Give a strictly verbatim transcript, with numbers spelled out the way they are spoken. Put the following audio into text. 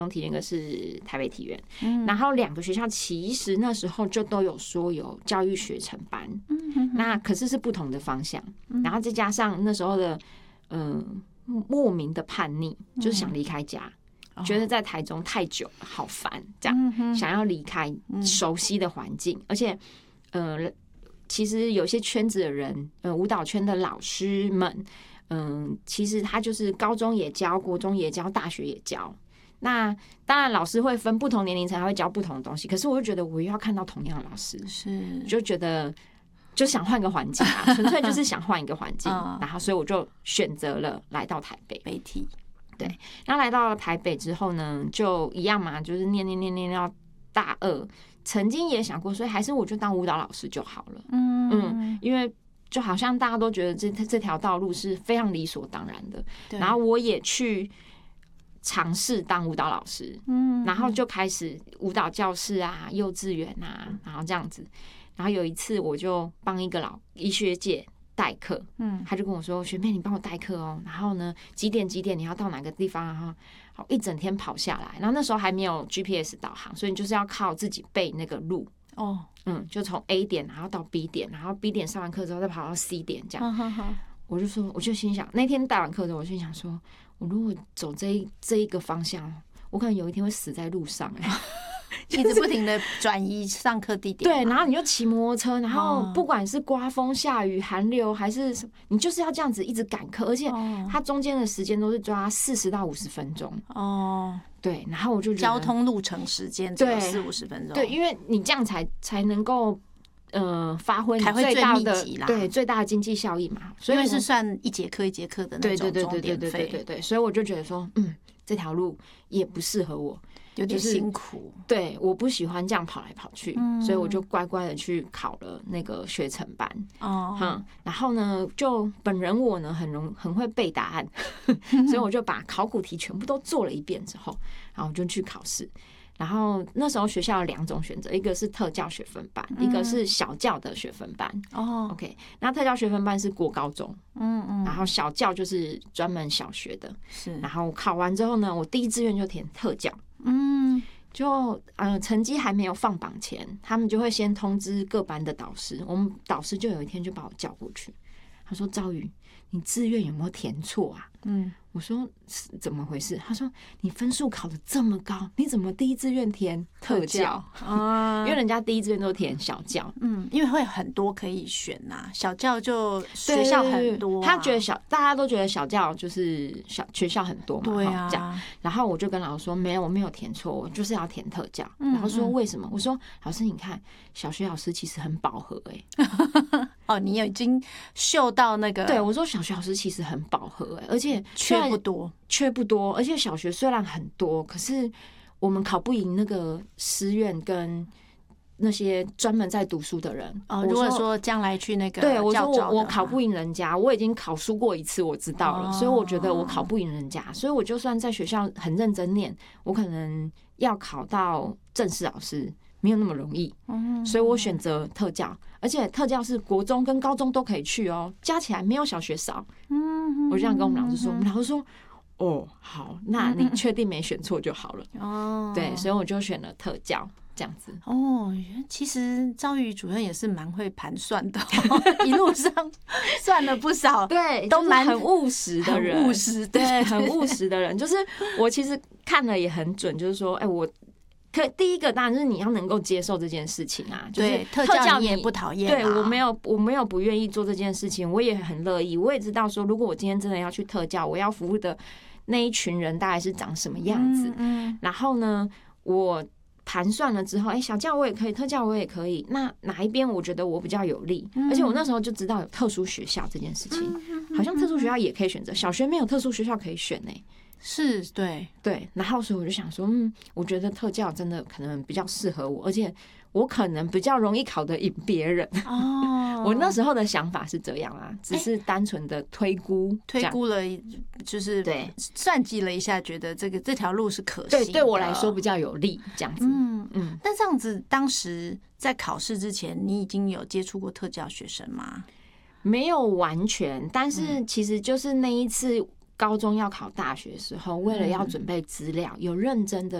体院，一个是台北体院，嗯、然后两个学校其实那时候就都有说有教育学程班，嗯、那可是是不同的方向，嗯、然后再加上那时候的嗯、呃、莫名的叛逆，就是想离开家。嗯、觉得在台中太久了，好烦，这样、嗯、想要离开熟悉的环境，嗯、而且，呃，其实有些圈子的人，呃，舞蹈圈的老师们，嗯、呃，其实他就是高中也教，国中也教，大学也教。那当然，老师会分不同年龄层，还会教不同的东西。可是，我就觉得我又要看到同样的老师， 是就觉得就想换个环境啊，纯粹就是想换一个环境。然后，所以我就选择了来到台北北体。 对，然后来到台北之后呢，就一样嘛，就是念念念念到大二，曾经也想过，所以还是我就当舞蹈老师就好了。嗯嗯，因为就好像大家都觉得这这条道路是非常理所当然的。然后我也去尝试当舞蹈老师，嗯，然后就开始舞蹈教室啊、幼稚园啊，然后这样子。然后有一次，我就帮一个老一学姐代课，嗯，他就跟我说：“学妹，你帮我代课哦。然后呢，几点几点你要到哪个地方？然后好一整天跑下来。然后那时候还没有 G P S 导航，所以你就是要靠自己背那个路哦，嗯，就从 A 点然后到 B 点，然后 B 点上完课之后再跑到 C 点这样。好好好，我就说，我就心想，那天带完课之后，我心想说，我如果走这一这一个方向，我可能有一天会死在路上哎、欸。” 一直不停的转移上课地点， 对，然后你就骑摩托车，然后不管是刮风下雨寒流还是什么，你就是要这样子一直赶课，而且它中间的时间都是抓四十到五十分钟哦。对，然后我就觉得交通路程时间只有四五十分钟， 对，因为你这样才才能够呃发挥你最大的对最大的经济效益嘛， 所以是算一节课一节课的那种钟点费，对对对对对对对，所以我就觉得说，嗯，这条路也不适合我。 有点辛苦， 就是、对，我不喜欢这样跑来跑去，嗯、所以我就乖乖的去考了那个学程班。哦，嗯，然后呢，就本人我呢很容很会背答案，所以我就把考古题全部都做了一遍之后，然后我就去考试。然后那时候学校有两种选择，一个是特教学分班，嗯、一个是小教的学分班。哦 ，OK， 那特教学分班是国高中，嗯嗯，然后小教就是专门小学的。是，然后考完之后呢，我第一志愿就填特教。嗯，就呃成绩还没有放榜前，他们就会先通知各班的导师。我们导师就有一天就把我叫过去，他说：“兆瑜，你志愿有没有填错啊？”嗯，我说怎么回事？他说你分数考得这么高，你怎么第一志愿填特教啊？因为人家第一志愿都填小教， 嗯，因为会很多可以选呐、啊，小教就学校很多、啊， 他觉得小大家都觉得小教就是小学校很多嘛， 对啊， 这样。然后我就跟老师说，没有，我没有填错，我就是要填特教。嗯、然后说为什么？我说老师，你看小学老师其实很饱和哎、 欸。哦，你已经嗅到那个？ 对，我说小学老师其实很饱和哎、欸，而且缺不多， 缺不多，而且小学虽然很多，可是我们考不赢那个师院跟那些专门在读书的人。 哦，如果说将来去那个， 对我说我我考不赢人家，我已经考输过一次，我知道了，哦、所以我觉得我考不赢人家，所以我就算在学校很认真念，我可能要考到正式老师没有那么容易，嗯、所以我选择特教。而且特教是国中跟高中都可以去哦，加起来没有小学少。嗯，我就这样跟我们老师说，我们老师说，哦，好，那你确定没选错就好了。哦，对，所以我就选了特教这样子。 哦，其实兆瑜主任也是蛮会盘算的、哦，一路上算了不少， 对， 都蛮很务实的人， 务实， 对，很务实的人。就是我其实看了也很准，就是说，哎、欸，我。可第一个当然是你要能够接受这件事情啊，就是特教你也不讨厌， 对我没有我没有不愿意做这件事情，我也很乐意，我也知道说，如果我今天真的要去特教，我要服务的那一群人大概是长什么样子，嗯，然后呢，我盘算了之后，哎、欸，小教我也可以，特教我也可以，那哪一边我觉得我比较有利？而且我那时候就知道有特殊学校这件事情，好像特殊学校也可以选择，小学没有特殊学校可以选呢、欸。 是，对对，然后所以我就想说，嗯，我觉得特教真的可能比较适合我，而且我可能比较容易考得赢别人。哦，我那时候的想法是这样啊，只是单纯的推估， 推估了，就是对算计了一下，觉得这个这条路是可行的， 对，对我来说比较有利，这样子。嗯嗯。但这样子，当时在考试之前，你已经有接触过特教学生吗？ 没有完全，但是其实就是那一次。 高中要考大学的时候，为了要准备资料，有认真的